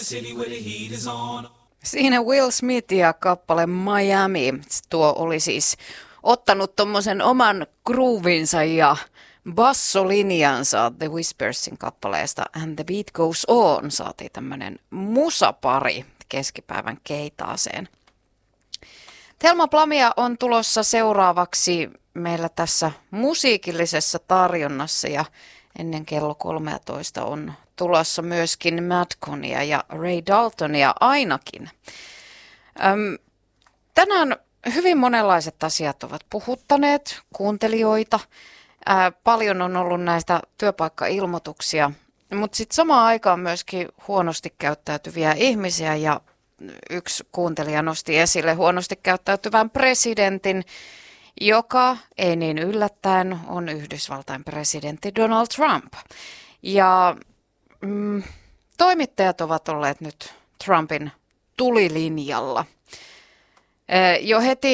Siinä Will Smith ja kappale Miami. Tuo oli siis ottanut tommosen oman groovinsa ja bassolinjansa The Whispersin kappaleesta And the Beat Goes On. Saatiin tämmönen musapari keskipäivän keitaaseen. Thelma Plamia on tulossa seuraavaksi meillä tässä musiikillisessa tarjonnassa ja ennen kello 13 on tulossa myöskin Madconia ja Ray Daltonia ainakin. Tänään hyvin monenlaiset asiat ovat puhuttaneet kuuntelijoita. Paljon on ollut näistä työpaikkailmoituksia, mutta sitten samaan aikaan myöskin huonosti käyttäytyviä ihmisiä ja yksi kuuntelija nosti esille huonosti käyttäytyvän presidentin, joka ei niin yllättäen on Yhdysvaltain presidentti Donald Trump. Ja toimittajat ovat olleet nyt Trumpin tulilinjalla. Jo heti